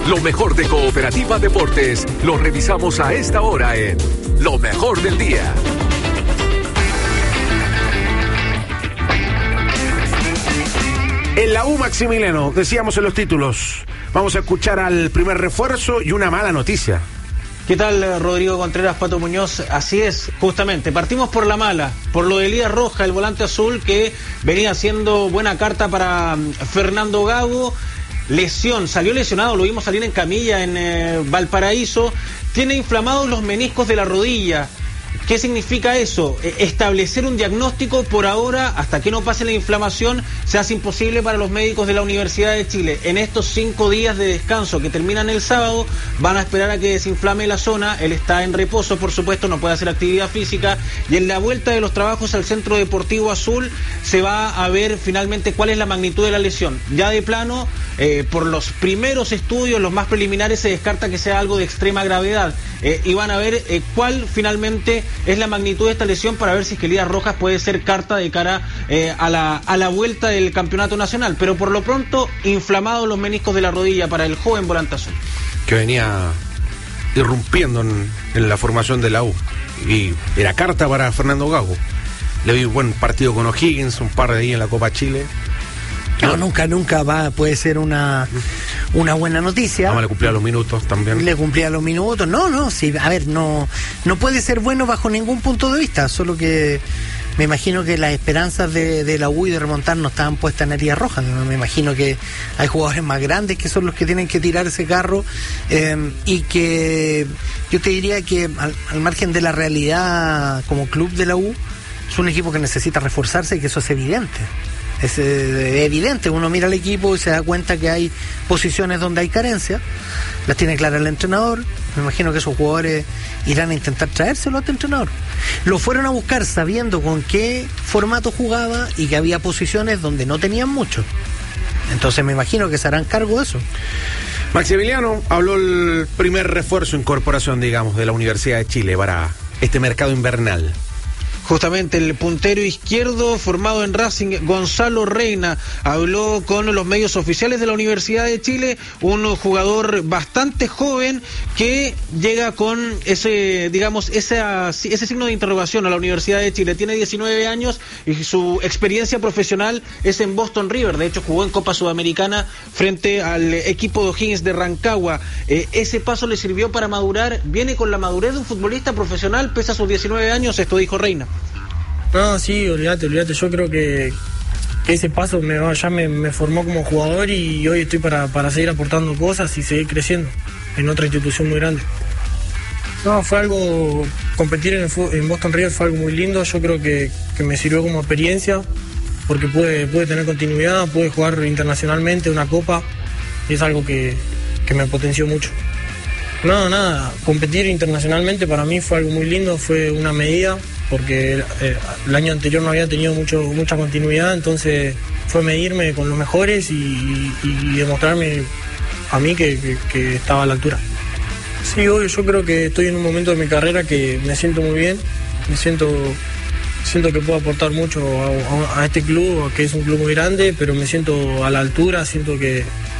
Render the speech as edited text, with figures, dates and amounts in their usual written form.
Lo mejor de Cooperativa Deportes lo revisamos a esta hora en Lo Mejor del Día. En la U, Maximiliano, decíamos en los títulos, vamos a escuchar al primer refuerzo y una mala noticia. ¿Qué tal, Rodrigo Contreras, Pato Muñoz? Así es, justamente, partimos por la mala, por lo de Elías Rojas, el volante azul que venía haciendo buena carta para Fernando Gago. Lesión, salió lesionado, lo vimos salir en camilla en Valparaíso, tiene inflamados los meniscos de la rodilla. ¿Qué significa eso? Establecer un diagnóstico por ahora, hasta que no pase la inflamación, se hace imposible para los médicos de la Universidad de Chile. En estos 5 días de descanso que terminan el sábado, van a esperar a que desinflame la zona. Él está en reposo, por supuesto, no puede hacer actividad física. Y en la vuelta de los trabajos al Centro Deportivo Azul, se va a ver finalmente cuál es la magnitud de la lesión. Ya de plano, por los primeros estudios, los más preliminares, se descarta que sea algo de extrema gravedad. Y van a ver cuál finalmente es la magnitud de esta lesión para ver si es que Elías Rojas puede ser carta de cara a la vuelta del campeonato nacional. Pero por lo pronto, inflamados los meniscos de la rodilla para el joven volante azul. Que venía irrumpiendo en la formación de la U. Y era carta para Fernando Gago. Le vi un buen partido con O'Higgins, un par de días en la Copa Chile. No, nunca puede ser una buena noticia. Vamos, le cumplía los minutos también. Le cumplía los minutos. Sí, a ver, no puede ser bueno bajo ningún punto de vista, solo que me imagino que las esperanzas de la U y de remontar no estaban puestas en Elías Rojas. Me imagino que hay jugadores más grandes que son los que tienen que tirar ese carro, y que yo te diría que al margen de la realidad como club de la U, es un equipo que necesita reforzarse y que eso es evidente. Es evidente, uno mira al equipo y se da cuenta que hay posiciones donde hay carencia, las tiene claras el entrenador. Me imagino que esos jugadores irán a intentar traérselo a este entrenador. Lo fueron a buscar sabiendo con qué formato jugaba y que había posiciones donde no tenían mucho. Entonces me imagino que se harán cargo de eso. Maximiliano, habló el primer refuerzo, incorporación, digamos, de la Universidad de Chile para este mercado invernal. Justamente el puntero izquierdo formado en Racing, Gonzalo Reina, habló con los medios oficiales de la Universidad de Chile, un jugador bastante joven que llega con ese signo de interrogación a la Universidad de Chile. Tiene 19 años y su experiencia profesional es en Boston River. De hecho, jugó en Copa Sudamericana frente al equipo de O'Higgins de Rancagua. Ese paso le sirvió para madurar. Viene con la madurez de un futbolista profesional, pese a sus 19 años, esto dijo Reina. No, sí, olvídate. Yo creo que ese paso me formó como jugador y hoy estoy para seguir aportando cosas y seguir creciendo en otra institución muy grande. No, fue algo, competir en Boston River fue algo muy lindo. Yo creo que me sirvió como experiencia porque pude tener continuidad, pude jugar internacionalmente una copa y es algo que me potenció mucho. No, nada, competir internacionalmente para mí fue algo muy lindo, fue una medida, porque el año anterior no había tenido mucha continuidad, entonces fue medirme con los mejores y demostrarme a mí que estaba a la altura. Sí, obvio, yo creo que estoy en un momento de mi carrera que me siento muy bien, siento que puedo aportar mucho a este club, que es un club muy grande, pero me siento a la altura, siento que